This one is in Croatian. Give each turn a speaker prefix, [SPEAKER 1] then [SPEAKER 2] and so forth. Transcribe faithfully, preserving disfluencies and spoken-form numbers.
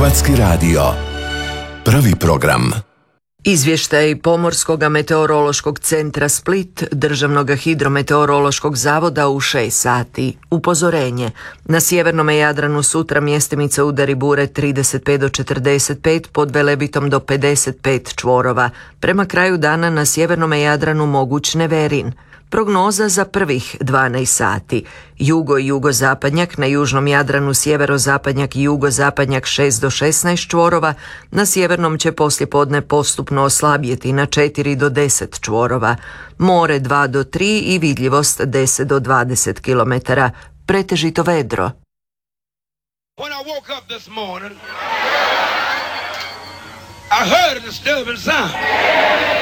[SPEAKER 1] Hrvatski radio. Prvi program.
[SPEAKER 2] Izvještaj Pomorskog meteorološkog centra Split, Državnog hidrometeorološkog zavoda u šest sati. Upozorenje. Na sjevernom Jadranu sutra mjestimice udari bure trideset pet do četrdeset pet, pod Velebitom do pedeset pet čvorova. Prema kraju dana na sjevernom Jadranu moguć neverin. Prognoza za prvih dvanaest sati. Jugo i jugozapadnjak, na južnom Jadranu sjeverozapadnjak i jugozapadnjak šest do šesnaest čvorova, na sjevernom će poslijepodne postupno oslabjeti na četiri do deset čvorova. More dva do tri i vidljivost deset do dvadeset kilometara. Pretežito vedro.
[SPEAKER 3] When I woke up this morning, I heard a disturbing sound.